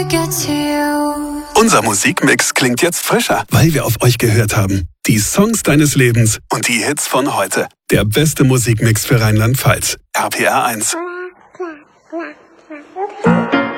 get to you. Unser Musikmix klingt jetzt frischer, weil wir auf euch gehört haben. Die Songs deines Lebens und die Hits von heute. Der beste Musikmix für Rheinland-Pfalz. RPR 1.